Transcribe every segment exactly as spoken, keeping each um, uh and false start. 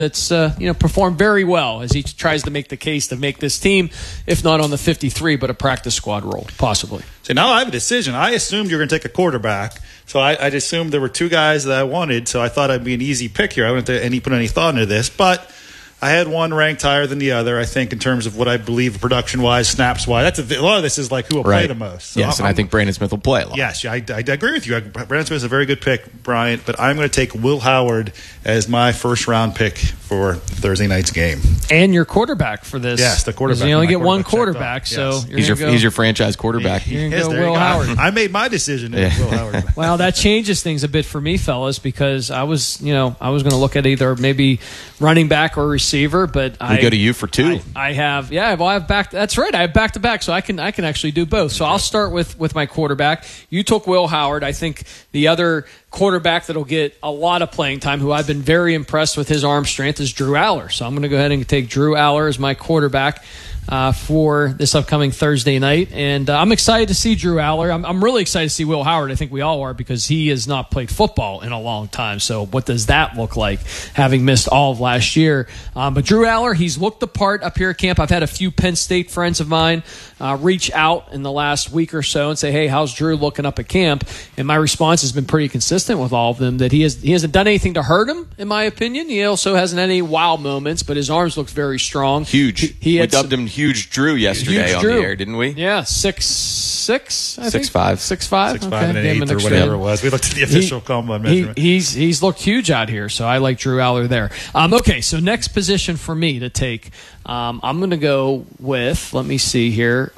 that's uh, you know performed very well as he tries to make the case to make this team, if not on the fifty-three, but a practice squad role, possibly. So now I have a decision. I assumed you were going to take a quarterback, so I, I assumed there were two guys that I wanted, so I thought I'd be an easy pick here. I wouldn't have any, put any thought into this, but I had one ranked higher than the other, I think, in terms of what I believe production-wise, snaps-wise. That's a, a lot of this is like who will right. play the most. So yes, I'm, and I think Brandon Smith will play a lot. Yes, I, I, I agree with you. Brandon Smith is a very good pick, Bryant, but I'm going to take Will Howard as my first-round pick for Thursday night's game. And your quarterback for this. Yes, the quarterback. You only My get one quarterback quarterback, so yes. you're he's, your, go, he's your franchise quarterback. He, you're he going is, to go there Will you go. Howard. I made my decision Yeah. with Will Howard. Well, that changes things a bit for me, fellas, because I was, you know, I was going to look at either maybe running back or receiver, but we I go to you for two. I, I have, yeah, well, I have back. That's right, I have back to back, so I can I can actually do both. So I'll start with with my quarterback. You took Will Howard. I think the other quarterback that'll get a lot of playing time, who I've been very impressed with his arm strength, is Drew Aller. So I'm going to go ahead and take Drew Aller as my quarterback uh, for this upcoming Thursday night. And uh, I'm excited to see Drew Aller. I'm, I'm really excited to see Will Howard. I think we all are, because he has not played football in a long time. So what does that look like, having missed all of last year? Um, but Drew Aller, he's looked the part up here at camp. I've had a few Penn State friends of mine uh, reach out in the last week or so and say, hey, how's Drew looking up at camp? And my response has been pretty consistent with all of them, that he has he hasn't done anything to hurt him, in my opinion. He also hasn't had any wow moments, but his arms look very strong. Huge. He, he we had dubbed some, him Huge Drew yesterday Huge on Drew. the air, didn't we? Yeah, six six, I Six think. five. Six five. Six okay. five and an Give him eighth or extra- whatever it was. We looked at the official He- combine He, measurement. he's he's looked huge out here, so I like Drew Aller there. Um, okay, so next position for me to take, um, I'm going to go with. Let me see here.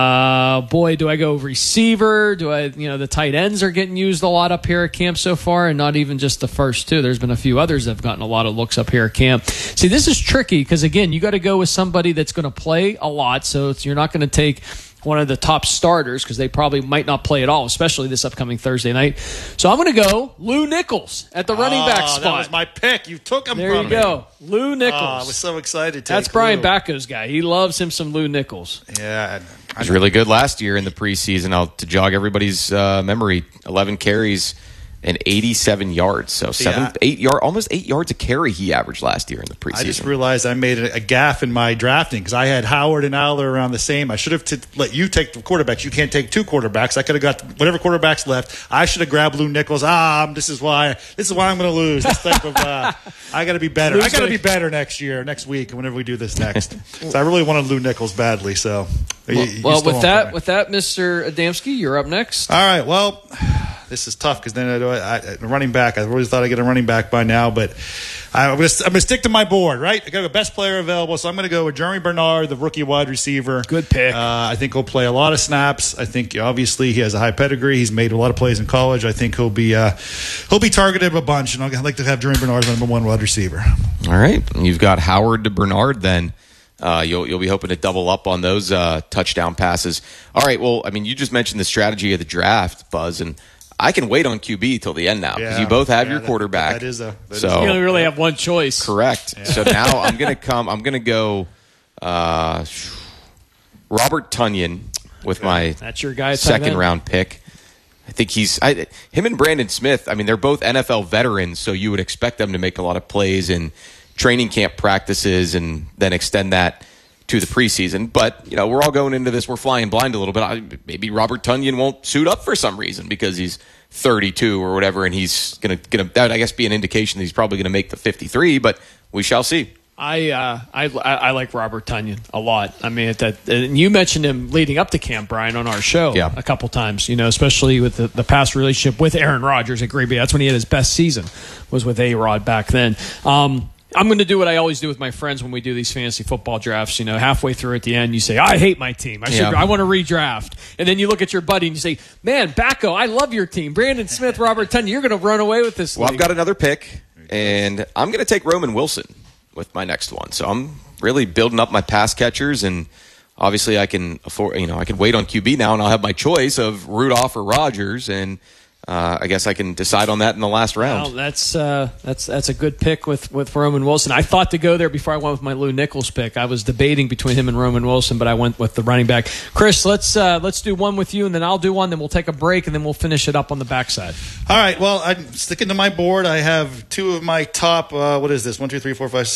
Uh, boy, do I go receiver? Do I? You know, the tight ends are getting used a lot up here at camp so far, and not even just the first two. There's been a few others that have gotten a lot of looks up here at camp. See, this is tricky because again, you got to go with somebody that's going to play a lot. So it's, you're not going to take one of the top starters, because they probably might not play at all, especially this upcoming Thursday night. So I'm going to go Lou Nichols at the running back Oh, spot. that was my pick. You took him there from you me. go. Lou Nichols. Oh, I was so excited to That's take Brian Lou. Bacco's guy. He loves him some Lou Nichols. Yeah. He was really good last year in the preseason. I'll, to jog everybody's uh, memory, eleven carries and eighty-seven yards. So seven, Yeah. eight yard, almost eight yards a carry he averaged last year in the preseason. I just realized I made a, a gaffe in my drafting because I had Howard and Aller around the same. I should have t- let you take the quarterbacks. You can't take two quarterbacks. I could have got whatever quarterbacks left. I should have grabbed Lou Nichols. Ah, this is why. This is why I'm going to lose. This type of. Uh, I got to be better. I got to be better next year, next week, whenever we do this next. So I really wanted Lou Nichols badly. So. Well, you, you well stole with him that, from me. with that, Mister Adamski, you're up next. All right. Well, this is tough because then I, I, I, running back. I really thought I'd get a running back by now, but I, I'm going to stick to my board, right? I got the best player available, so I'm going to go with Jeremy Bernard, the rookie wide receiver. Good pick. Uh, I think he'll play a lot of snaps. I think obviously he has a high pedigree. He's made a lot of plays in college. I think he'll be uh, he'll be targeted a bunch, and I'd like to have Jeremy Bernard as my number one wide receiver. All right, you've got Howard to Bernard then. Uh, you'll you'll be hoping to double up on those uh, touchdown passes. All right. Well, I mean, you just mentioned the strategy of the draft, Buzz, and I can wait on Q B till the end now because Yeah, you both have yeah, your that- quarterback. that is a- that is so You only really have one choice. correct. So now I'm gonna come. I'm gonna go uh, Robert Tonyan with my That's your guy. tight second end. round pick. I think he's I, him and Brandon Smith. I mean, they're both N F L veterans, so you would expect them to make a lot of plays in training camp practices and then extend that to the preseason. But you know, we're all going into this. We're flying blind a little bit. I, maybe Robert Tonyan won't suit up for some reason because he's thirty-two or whatever, and he's gonna gonna that would, I guess be an indication that he's probably gonna make the fifty-three. But we shall see. I, uh, I I I like Robert Tonyan a lot. I mean, at that, and you mentioned him leading up to camp, Brian, on our show Yeah. a couple times. You know, especially with the, the past relationship with Aaron Rodgers at Green Bay. That's when he had his best season, was with A-Rod back then. Um, I'm going to do what I always do with my friends when we do these fantasy football drafts. You know, halfway through at the end, you say, I hate my team. I should, Yeah. I want to redraft. And then you look at your buddy and you say, man, Bacco, I love your team. Brandon Smith, Robert Tonyan, you're going to run away with this Well, league. I've got another pick, and I'm going to take Roman Wilson with my next one. So I'm really building up my pass catchers, and obviously I can afford, you know, I can wait on Q B now, and I'll have my choice of Rudolph or Rodgers. And uh, I guess I can decide on that in the last round. Well, that's uh, that's that's a good pick with, with Roman Wilson. I thought to go there before I went with my Lou Nichols pick. I was debating between him and Roman Wilson, but I went with the running back. Chris, let's uh, let's do one with you, and then I'll do one. Then we'll take a break, and then we'll finish it up on the backside. All right. Well, I'm sticking to my board. I have two of my top. Uh, what is this? One, two, three, four, five,